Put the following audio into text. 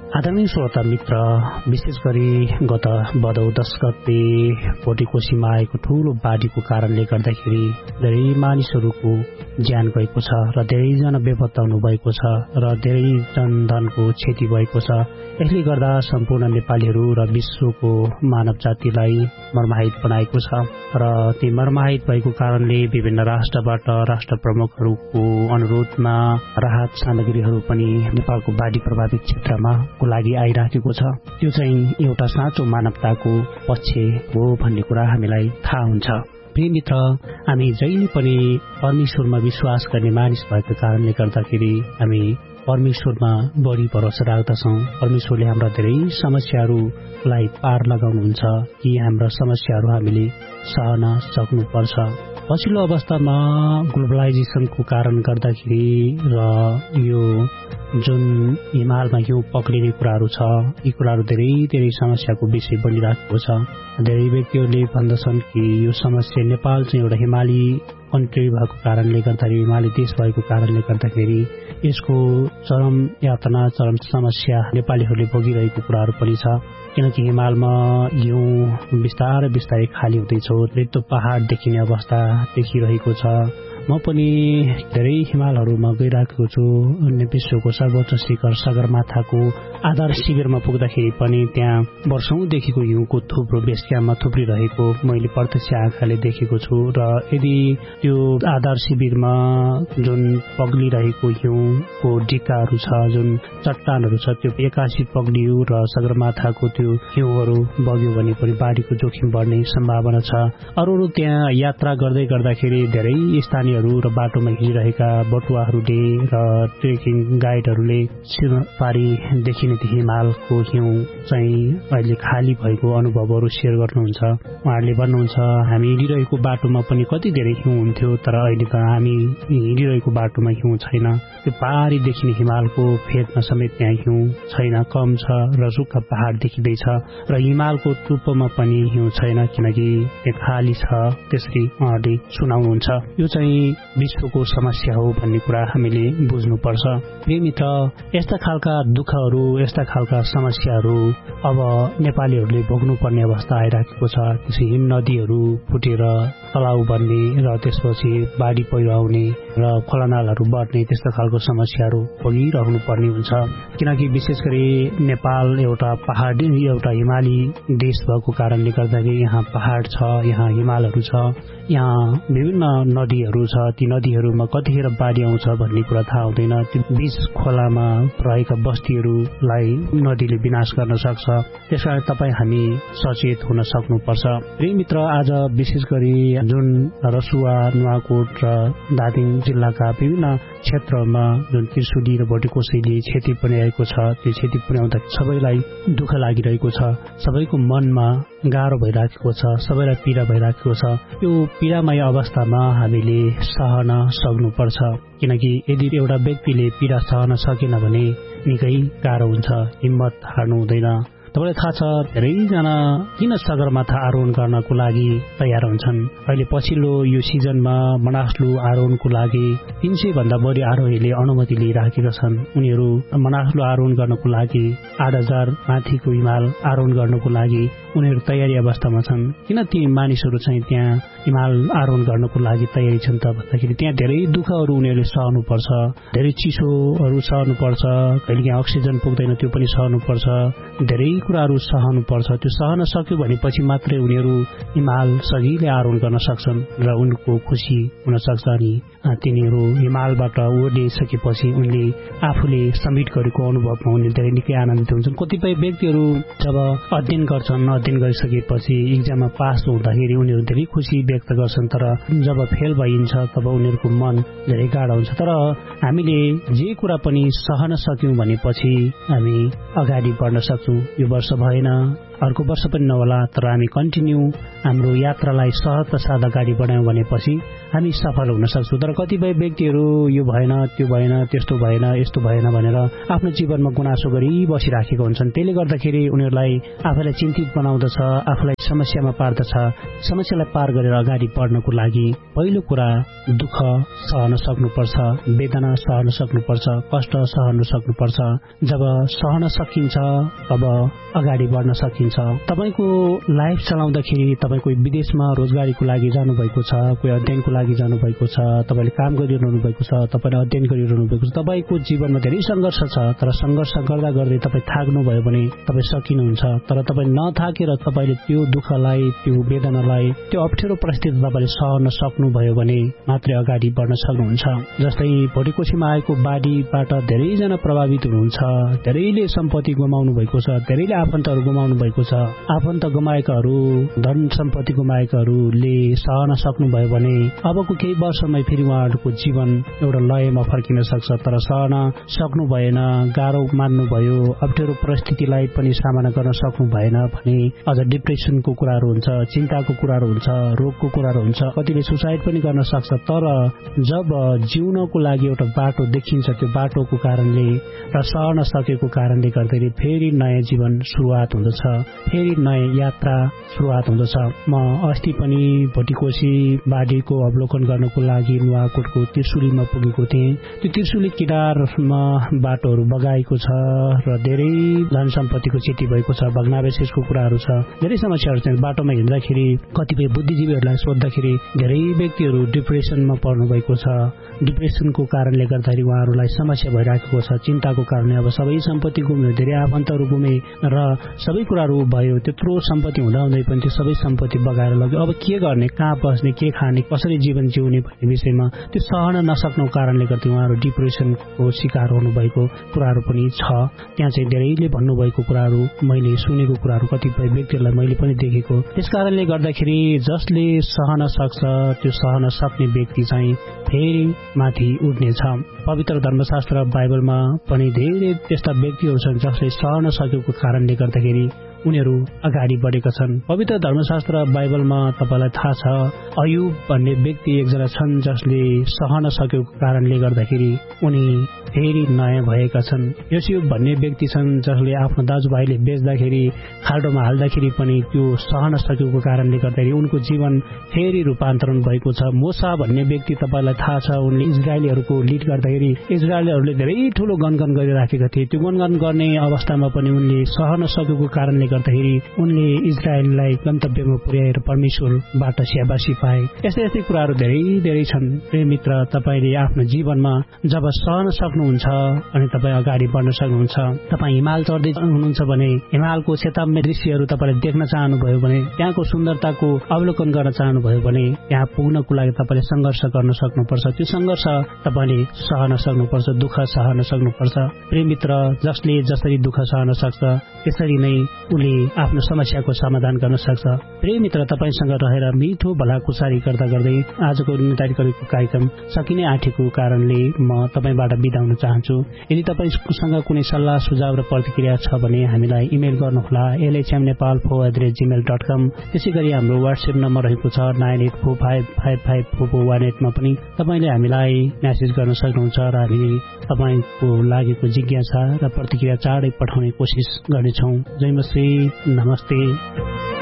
आदरणीय श्रोता मित्र, विशेष गरी गत भदौ 10 गते भोटेकोसीमा आएको ठूलो बाढीको कारणले गर्दाखेरि धेरै मानिसहरूको ज्यान गएको छ र धेरैजना बेपत्ता हुनु भएको छ र धेरै जनधनको क्षति भएको छ। यसले गर्दा सम्पूर्ण नेपालीहरू र विश्वको मानव जातिलाई मर्माहित बनाएको छ र ती मर्माहित भएको कारणले विभिन्न राष्ट्रबाट राष्ट्र प्रमुखहरूको अनुरोधमा राहत सामग्रीहरू पनि नेपालको बाढी प्रभावित क्षेत्रमा को लागि आइराखेको छ। त्यो चाहिँ एउटा साँचो मानवताको पक्ष हो भन्ने कुरा हामीलाई थाहा हुन्छ। प्रिय मित्र, हामी जहिले पनि परमेश्वरमा विश्वास गर्ने मानिस भएको कारणले गर्दाखेरि हामी परमेश्वरमा बढी भरोसा राख्दछौँ। परमेश्वरले हाम्रा धेरै समस्याहरूलाई पार लगाउनुहुन्छ कि हाम्रा समस्याहरू हामीले सहन सक्नुपर्छ। पछिल्लो अवस्थामा ग्लोबलाइजेसनको कारण गर्दाखेरि र यो जुन हिमालमा हिउँ पक्रिने कुराहरू छ, यी कुराहरू धेरै समस्याको विषय बनिरहेको छ। धेरै व्यक्तिहरूले भन्दछन् कि यो समस्या नेपाल चाहिँ एउटा हिमाली कन्ट्री भएको कारणले गर्दाखेरि, हिमाली देश भएको कारणले गर्दाखेरि यसको चरम यातना, चरम समस्या नेपालीहरूले भोगिरहेको कुराहरू पनि छ। किनकि हिमालमा हिउँ बिस्तारै खाली हुँदैछ, रित्तो पहाड देखिने अवस्था देखिरहेको छ। म पनि धेरै हिमालहरूमा गइरहेको छु। अन्य विश्वको सर्वोच्च शिखर सगरमाथाको आधार शिविरमा पुग्दाखेरि पनि त्यहाँ वर्षौंदेखिको हिउँको थुप्रो बेस क्याम्पमा थुप्रिरहेको मैले प्रत्यक्ष आँखाले देखेको छु। र यदि त्यो आधार शिविरमा जुन पग्लिरहेको हिउँको डिक्काहरू छ, जुन चट्टानहरू छ, त्यो एक्कासी पग्लियो र सगरमाथाको त्यो हिउँहरू बग्यो भने पनि बाढीको जोखिम बढ्ने सम्भावना छ। अरू त्यहाँ यात्रा गर्दाखेरि धेरै स्थानीय र बाटोमा हिँडिरहेका बटुवाहरूले र ट्रेकिङ गाइडहरूले सिरपारी देखिने हिमालको हिउँ चाहिँ अहिले खाली भएको अनुभवहरू सेयर गर्नुहुन्छ। उहाँहरूले भन्नुहुन्छ, हामी हिँडिरहेको बाटोमा पनि कति धेरै हिउँ हुन्थ्यो, तर अहिले त हामी हिँडिरहेको बाटोमा हिउँ छैन। त्यो पारी देखिने हिमालको फेदमा समेत त्यहाँ हिउँ छैन, कम छ र सुक्खा पहाड देखिँदैछ र हिमालको टुप्पोमा पनि हिउँ छैन किनकि त्यहाँ खाली छ। त्यसरी उहाँहरूले सुनाउनुहुन्छ। यो चाहिँ विश्वको समस्या हो भन्ने कुरा हामीले बुझ्नुपर्छ। प्रिय मित्र, यस्ता खालका दुःखहरू, यस्ता खालका समस्याहरू अब नेपालीहरूले भोग्नुपर्ने अवस्था आइराखेको छ। त्यसै हिम नदीहरू फुटेर तलाउ बन्ने र त्यसपछि बाढी पहिरो आउने र खोलानालहरू बढ्ने त्यस्तो खालको समस्याहरू भोगिरहनु पर्ने हुन्छ। किनकि विशेष गरी नेपाल एउटा पहाडी, एउटा हिमाली देश भएको कारणले गर्दाखेरि यहाँ पहाड छ, यहाँ हिमालहरू छ, यहाँ विभिन्न नदीहरू छ। ती नदीहरूमा कतिखेर बाढी आउँछ भन्ने कुरा थाहा हुँदैन। त्यो बीच खोलामा रहेका बस्तीहरूलाई नदीले विनाश गर्न सक्छ। त्यसकारण तपाईँ हामी सचेत हुन सक्नुपर्छ। प्रिय मित्र, आज विशेष गरी जुन रसुवा, नुवाकोट र धादिङ जिल्लाका विभिन्न क्षेत्रमा जुन त्रिशुली र भोटेकोसीले क्षति पुर्याएको छ, त्यो क्षति पुर्याउँदा सबैलाई दुःख लागिरहेको छ, सबैको मनमा गाह्रो भइराखेको छ, सबैलाई पीडा भइराखेको छ। यो पीडामय अवस्थामा हामीले सहन सक्नुपर्छ। किनकि यदि एउटा व्यक्तिले पीडा सहन सकेन भने निकै गाह्रो हुन्छ, हिम्मत हार्नु हुँदैन। तपाईलाई थाहा छ, धेरैजना किन सगरमाथा आरोहण गर्नको लागि तयार हुन्छन्। अहिले पछिल्लो यो सिजनमा मनासलु आरोहणको लागि 300 भन्दा बढी आरोहीले अनुमति लिइराखेका छन्। उनीहरू मनासलु आरोहण गर्नको लागि 8000 माथिको हिमाल आरोहण गर्नको लागि उनीहरू तयारी अवस्थामा छन्। किन ती मानिसहरू चाहिँ त्यहाँ हिमाल आरोहण गर्नको लागि तयारी छन् त भन्दाखेरि त्यहाँ धेरै दुःखहरू उनीहरूले सहनुपर्छ, धेरै चिसोहरू सहनुपर्छ, कहिलेकाहीँ अक्सिजन पुग्दैन त्यो पनि सहनुपर्छ, धेरै कुराहरू सहनुपर्छ। त्यो सहन सक्यो भनेपछि मात्रै उनीहरू हिमाल सजिलै आरोहण गर्न सक्छन् र उनको खुसी हुन सक्छ। अनि तिनीहरू हिमालबाट ओर्लिसकेपछि उनले आफूले समिट गरेको अनुभवमा उनले धेरै निकै आनन्दित हुन्छन्। कतिपय व्यक्तिहरू जब अध्ययन गर्छन्, अध्ययन गरिसकेपछि इक्जाममा पास हुँदाखेरि उनीहरू धेरै खुसी व्यक्त गर्छन्, तर जब फेल भइन्छ तब उनीहरूको मन धेरै गाह्रो हुन्छ। तर हामीले जे कुरा पनि सहन सक्यौं भनेपछि हामी अगाडि बढ्न सक्छौं। यो वर्ष भएन, अर्को वर्ष पनि नहोला, तर हामी कन्टिन्यू हाम्रो यात्रालाई सहज साथ अगाडि बढायौँ भनेपछि हामी सफल हुन सक्छौँ। तर कतिपय व्यक्तिहरू यो भएन, त्यो भएन, त्यस्तो भएन, यस्तो भएन भनेर आफ्नो जीवनमा गुनासो गरी बसिराखेको हुन्छन्। त्यसले गर्दाखेरि उनीहरूलाई आफैलाई चिन्तित बनाउँदछ, आफूलाई समस्यामा पार्दछ। समस्यालाई पार गरेर अगाडि बढ्नको लागि पहिलो कुरा दुःख सहन सक्नुपर्छ, वेदना सहन सक्नुपर्छ, कष्ट सहन सक्नुपर्छ। जब सहन सकिन्छ तब अगाडि बढ्न सकिन्छ। तपाईको लाइफ चलाउँदाखेरि तपाईँ कोही विदेशमा रोजगारीको लागि जानुभएको छ, कोही अध्ययनको लागि जानुभएको छ, तपाईँले काम गरिरहनु भएको छ, तपाईँले अध्ययन गरिरहनु भएको छ, तपाईँको जीवनमा धेरै सङ्घर्ष छ। तर सङ्घर्ष गर्दा गर्दै तपाईँ थाक्नुभयो भने तपाईँ सकिनुहुन्छ। तर तपाईँ नथाकेर तपाईँले त्यो दुःखलाई, त्यो वेदनालाई, त्यो अप्ठ्यारो परिस्थिति तपाईँले सहन सक्नुभयो भने मात्रै अगाडि बढ्न सक्नुहुन्छ। जस्तै भोटिकोसीमा आएको बाढीबाट धेरैजना प्रभावित हुनुहुन्छ। धेरैले सम्पत्ति गुमाउनु भएको छ, धेरैले आफन्तहरू गुमाउनु भएको छ। आफन्त गुमाएकाहरू, धन सम्पत्ति गुमाएकाहरूले सहन सक्नुभयो भने अबको केही वर्षमै फेरि उहाँहरूको जीवन एउटा लयमा फर्किन सक्छ। तर सहन सक्नु भएन, गाह्रो मान्नुभयो, अप्ठ्यारो परिस्थितिलाई पनि सामना गर्न सक्नु भएन भने अझ डिप्रेसनको कुराहरू हुन्छ, चिन्ताको कुराहरू हुन्छ, रोगको कुराहरू हुन्छ, कतिले सुसाइड पनि गर्न सक्छ। तर जब जिउनको लागि एउटा बाटो देखिन्छ, त्यो बाटोको कारणले र सहन सकेको कारणले गर्दाखेरि फेरि नयाँ जीवन सुरुवात हुँदछ, फेरि नयाँ यात्रा सुरुवात हुँदछ। म अस्ति पनि भोटिकोसी बाढीको अवलोकन गर्नको लागि नुवाकोटको त्रिशुलीमा पुगेको थिएँ। त्यो त्रिशुली किनारमा बाटोहरू बगाएको छ र धेरै धन सम्पत्तिको क्षति भएको छ, भग्नावशेषको कुराहरू छ, धेरै समस्याहरू छन्। बाटोमा हिँड्दाखेरि कतिपय बुद्धिजीवीहरूलाई सोद्धाखेरि धेरै व्यक्तिहरू डिप्रेसनमा पर्नु भएको छ। डिप्रेसनको कारणले गर्दाखेरि उहाँहरूलाई समस्या भइराखेको छ। चिन्ताको कारणले अब सबै सम्पत्ति गुम्यो, धेरै आफन्तहरू गुमे र सबै कुराहरू भयो। त्यत्रो सम्पत्ति हुँदाहुँदै पनि त्यो सबै सम्पत्ति बगाएर लग्यो। अब के गर्ने, कहाँ बस्ने, के खाने, कसरी जीवन जिउने भन्ने विषयमा त्यो सहन नसक्नुको कारणले गर्दा उहाँहरू डिप्रेसनको शिकार हुनुभएको कुराहरू पनि छ। त्यहाँ चाहिँ धेरैले भन्नुभएको कुराहरू, मैले सुनेको कुराहरू, कतिपय व्यक्तिहरूलाई मैले पनि देखेको। त्यसकारणले गर्दाखेरि जसले सहन सक्छ त्यो सहन सक्ने व्यक्ति चाहिँ फेरि माथि उठ्नेछ। पवित्र धर्मशास्त्र बाइबलमा पनि धेरै त्यस्ता व्यक्तिहरू छन् जसले सहन सकेको कारणले गर्दाखेरि उनीहरू अगाडि बढेका छन्। पवित्र धर्मशास्त्र बाइबलमा तपाईलाई थाहा छ, अयुब भन्ने व्यक्ति एकजना छन् जसले सहन सकेको कारणले गर्दाखेरि उनी फेरि नयाँ भएका छन्। योसेफ भन्ने व्यक्ति छन् जसले आफ्नो दाजुभाइले बेच्दाखेरि, खाल्डोमा हाल्दाखेरि पनि त्यो सहन सकेको कारणले गर्दाखेरि उनको जीवन फेरि रूपान्तरण भएको छ। मोसा भन्ने व्यक्ति तपाईलाई थाहा छ, उनले इजरायलीहरूको लिड गर्दाखेरि इजरायलीहरूले धेरै ठूलो गनगन गरिराखेका थिए। त्यो गनगन गर्ने अवस्थामा पनि उनले सहन सकेको कारणले गर्दाखेरि उनले इजरायललाई गन्तव्यमा पुर्याएर परमेश्वरबाट स्याबासी पाए। यस्तै यस्तै कुराहरू धेरै धेरै छन्। प्रिय मित्र, तपाईले आफ्नो जीवनमा जब सहन सक्नुहुन्छ अनि तपाईँ अगाडि बढ्न सक्नुहुन्छ, तपाईँ हिमाल चढ्दै हुनुहुन्छ भने हिमालको सेताम्य दृश्यहरू तपाईँले देख्न चाहनुभयो भने, त्यहाँको सुन्दरताको अवलोकन गर्न चाहनुभयो भने त्यहाँ पुग्नको लागि तपाईँले सङ्घर्ष गर्न सक्नुपर्छ। त्यो सङ्घर्ष तपाईँले सहन सक्नुपर्छ, दुःख सहन सक्नुपर्छ। प्रिय मित्र, जसले जसरी दुःख सहन सक्छ त्यसरी नै उले आफ्नो समस्याको समाधान गर्न सक्छ। प्रिय मित्र, तपाईसँग रहेर मिठो भलाकुसारी गर्दा गर्दै आजको निर्धारित गरेको कार्यक्रम सकिने आँटेको कारणले म तपाईबाट बिदा हुन चाहन्छु। यदि तपाईसँग कुनै सल्लाह सुझाव र प्रतिक्रिया छ भने हामीलाई इमेल गर्नुहोला lhmnepal4@gmail.com। त्यसैगरी हाम्रो व्हाट्सएप नम्बर रहेको छ 9845554418 मा पनि तपाईले हामीलाई मेसेज गर्न सक्नुहुन्छ र हामीले तपाईको लागेको जिज्ञासा र प्रतिक्रिया चाँडै पठाउने कोसिस गर्नेछौँ। जय मसी, नमस्ते।